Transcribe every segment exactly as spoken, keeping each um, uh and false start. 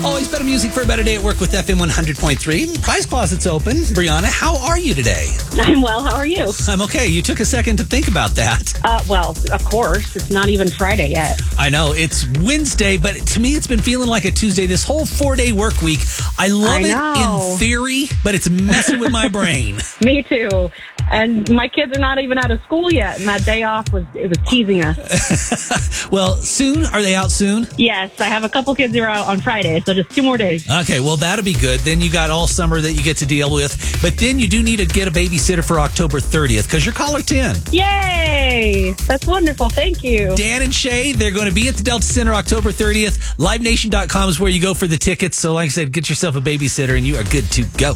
Always better music for a better day at work with F M one hundred point three. Prize Closet's open. Brianna, how are you today? I'm well. How are you? I'm okay. You took a second to think about that. Uh, well, of course. It's not even Friday yet. I know. It's Wednesday, but to me, it's been feeling like a Tuesday this whole four-day work week. I love I it know. in theory, but it's messing with my brain. Me too. And my kids are not even out of school yet, and that day off was it was teasing us. Well, soon? Are they out soon? Yes, I have a couple kids who are out on Friday, so just two more days. Okay, well, that'll be good. Then you got all summer that you get to deal with. But then you do need to get a babysitter for October thirtieth because you're caller ten. Yay! That's wonderful. Thank you. Dan and Shay, they're going to be at the Delta Center October thirtieth. live nation dot com is where you go for the tickets. So like I said, get yourself a babysitter and you are good to go.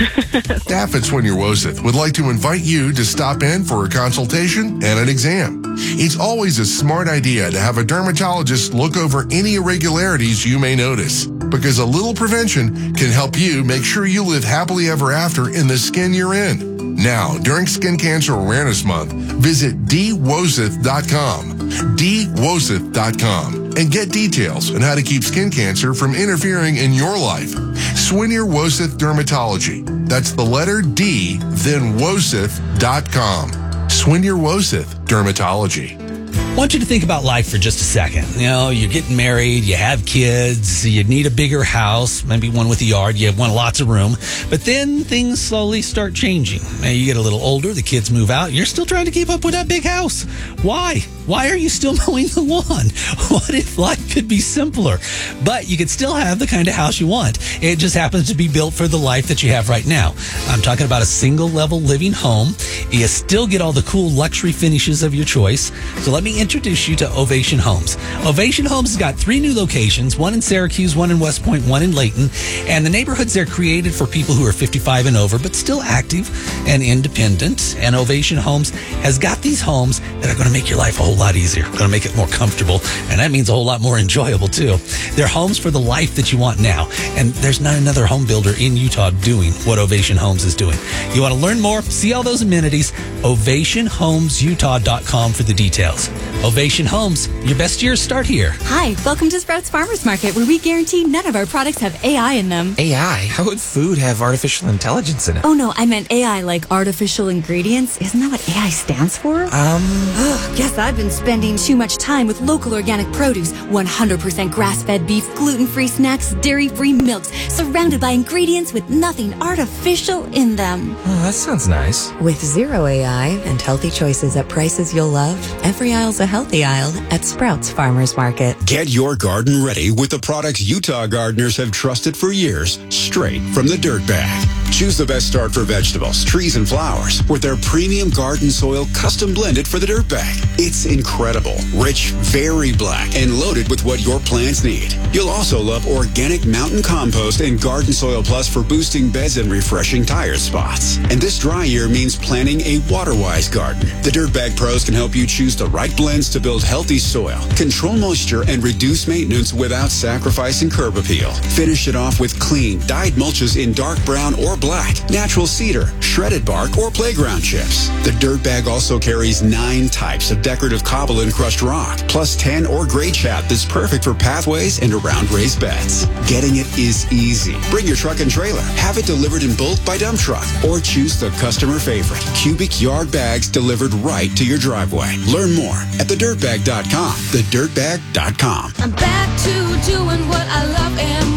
Staff at Swinier Woseth would like to invite you to stop in for a consultation and an exam. It's always a smart idea to have a dermatologist look over any irregularities you may notice, because a little prevention can help you make sure you live happily ever after in the skin you're in. Now, during Skin Cancer Awareness Month, visit d woseth dot com, d woseth dot com, and get details on how to keep skin cancer from interfering in your life. Swinier Woseth Dermatology. That's the letter D, then woseth dot com. Swinier Woseth Dermatology. I want you to think about life for just a second. You know, you're getting married, you have kids, you need a bigger house, maybe one with a yard, you want lots of room. But then things slowly start changing. Now you get a little older, the kids move out, you're still trying to keep up with that big house. Why? Why are you still mowing the lawn? What if life could be simpler? But you could still have the kind of house you want. It just happens to be built for the life that you have right now. I'm talking about a single level living home. You still get all the cool luxury finishes of your choice. So let me introduce you to Ovation Homes. Ovation Homes has got three new locations, one in Syracuse, one in West Point, one in Layton. And the neighborhoods they're created for people who are fifty-five and over, but still active and independent. And Ovation Homes has got these homes that are going to make your life a whole lot easier, going to make it more comfortable. And that means a whole lot more enjoyable too. They're homes for the life that you want now. And there's not another home builder in Utah doing what Ovation Homes is doing. You want to learn more, see all those amenities, ovation homes utah dot com for the details. Ovation Homes, your best years start here. Hi, welcome to Sprouts Farmers Market, where we guarantee none of our products have A I in them. A I? How would food have artificial intelligence in it? Oh no, I meant A I like artificial ingredients. Isn't that what A I stands for? Um... Ugh, guess I've been spending too much time with local organic produce, one hundred percent grass-fed beef, gluten-free snacks, dairy-free milks, surrounded by ingredients with nothing artificial in them. Oh, that sounds nice. With zero A I and healthy choices at prices you'll love, every aisle's a healthy aisle at Sprouts Farmers Market. Get your garden ready with the products Utah gardeners have trusted for years, straight from the dirt bag. Choose the best start for vegetables, trees, and flowers with their premium garden soil custom blended for the dirt bag. It's incredible, rich, very black, and loaded with what your plants need. You'll also love organic mountain compost and Garden Soil Plus for boosting beds and refreshing tired spots. And this dry year means planting a water-wise garden. The Dirt Bag Pros can help you choose the right blends to build healthy soil, control moisture, and reduce maintenance without sacrificing curb appeal. Finish it off with clean, dyed mulches in dark brown or black, natural cedar, shredded bark, or playground chips. The Dirt Bag also carries nine types of decorative cobble and crushed rock, plus ten or gray chat that's perfect for pathways and around raised beds. Getting it is easy. Bring your truck and trailer, have it delivered in bulk by dump truck, or choose the customer favorite, cubic yard bags delivered right to your driveway. Learn more at the dirt bag dot com. the dirt bag dot com. I'm back to doing what I love and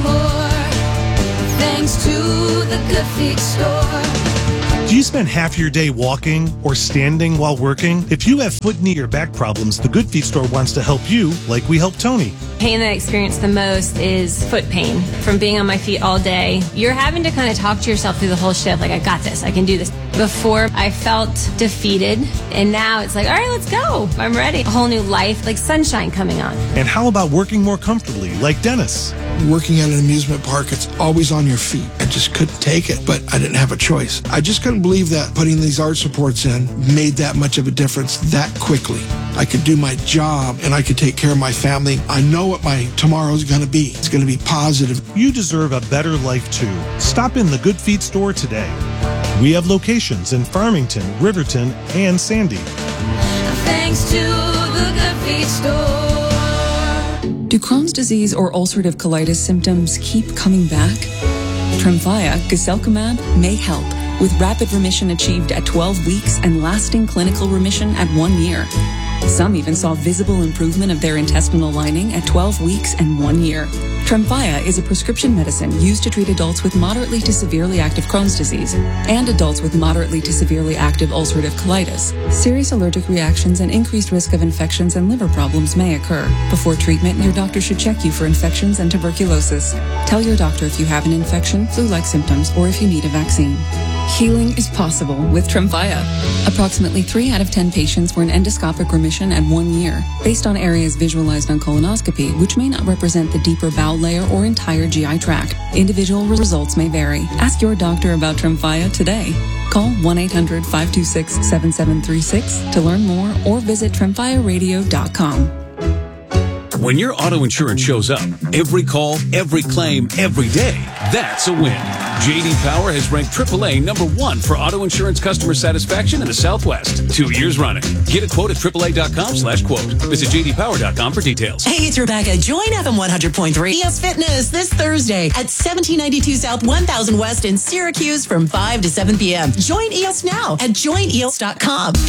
more, thanks to the Good Feet store. Do you spend half your day walking or standing while working? If you have foot, knee, or back problems, the Good Feet store wants to help you like we help Tony. Pain that I experience the most is foot pain from being on my feet all day. You're having to kind of talk to yourself through the whole shift, like, I got this, I can do this. Before, I felt defeated, and now it's like, all right, let's go. I'm ready. A whole new life, like sunshine coming on. And how about working more comfortably, like Dennis? Working at an amusement park, it's always on your feet. I just couldn't take it, but I didn't have a choice. I just couldn't believe that putting these arch supports in made that much of a difference that quickly. I could do my job and I could take care of my family. I know what my tomorrow's going to be. It's going to be positive. You deserve a better life too. Stop in the Good Feet store today. We have locations in Farmington, Riverton, and Sandy. Thanks to the Good Feet store. Do Crohn's disease or ulcerative colitis symptoms keep coming back? Tremfya, guselkumab, may help, with rapid remission achieved at twelve weeks and lasting clinical remission at one year. Some even saw visible improvement of their intestinal lining at twelve weeks and one year. Tremfya is a prescription medicine used to treat adults with moderately to severely active Crohn's disease and adults with moderately to severely active ulcerative colitis. Serious allergic reactions and increased risk of infections and liver problems may occur. Before treatment, your doctor should check you for infections and tuberculosis. Tell your doctor if you have an infection, flu-like symptoms, or if you need a vaccine. Healing is possible with Tremfya. Approximately three out of ten patients were in endoscopic remission at one year, based on areas visualized on colonoscopy, which may not represent the deeper bowel layer or entire G I tract. Individual results may vary. Ask your doctor about Tremfya today. Call one eight hundred, five two six, seven seven three six to learn more or visit tremfya radio dot com. When your auto insurance shows up, every call, every claim, every day, that's a win. J D Power has ranked triple A number one for auto insurance customer satisfaction in the Southwest, two years running. Get a quote at triple A dot com slash quote. Visit J D Power dot com for details. Hey, it's Rebecca. Join F M one hundred point three E O S Fitness this Thursday at seventeen ninety-two South one thousand West in Syracuse from five to seven p.m. Join E O S now at join E O S dot com.